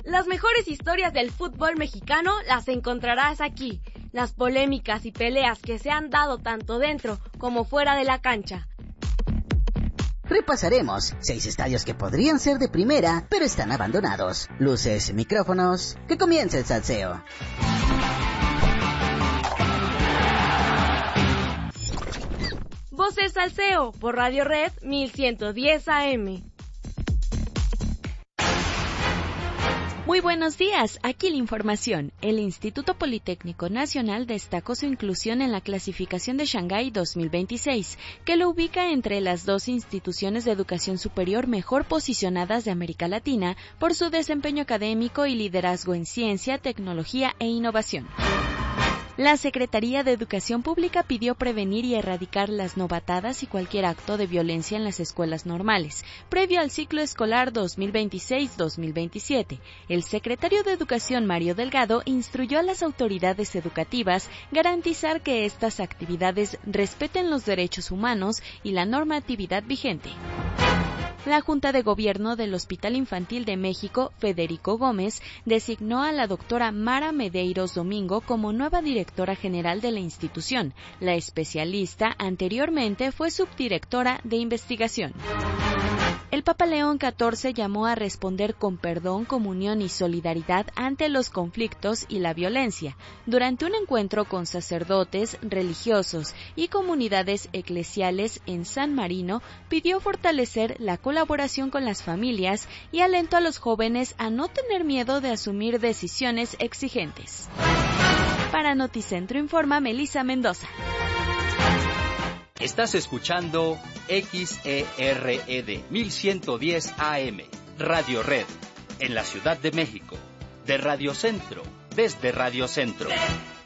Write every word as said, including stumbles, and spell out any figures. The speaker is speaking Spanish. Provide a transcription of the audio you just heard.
Las mejores historias del fútbol mexicano las encontrarás aquí. Las polémicas y peleas que se han dado tanto dentro como fuera de la cancha. Repasaremos seis estadios que podrían ser de primera, pero están abandonados. Luces, micrófonos, que comience el salseo. Voces Salseo por Radio Red mil ciento diez A M. Muy buenos días, aquí la información. El Instituto Politécnico Nacional destacó su inclusión en la clasificación de Shanghái dos mil veintiséis, que lo ubica entre las dos instituciones de educación superior mejor posicionadas de América Latina por su desempeño académico y liderazgo en ciencia, tecnología e innovación. La Secretaría de Educación Pública pidió prevenir y erradicar las novatadas y cualquier acto de violencia en las escuelas normales, previo al ciclo escolar dos mil veintiséis dos mil veintisiete. El secretario de Educación, Mario Delgado, instruyó a las autoridades educativas garantizar que estas actividades respeten los derechos humanos y la normatividad vigente. La Junta de Gobierno del Hospital Infantil de México, Federico Gómez, designó a la doctora Mara Medeiros Domingo como nueva directora general de la institución. La especialista anteriormente fue subdirectora de investigación. El Papa León catorce llamó a responder con perdón, comunión y solidaridad ante los conflictos y la violencia. Durante un encuentro con sacerdotes, religiosos y comunidades eclesiales en San Marino, pidió fortalecer la colaboración con las familias y alentó a los jóvenes a no tener miedo de asumir decisiones exigentes. Para Noticentro informa Melissa Mendoza. Estás escuchando X E R E D mil ciento diez A M, Radio Red, en la Ciudad de México, de Radio Centro, desde Radio Centro.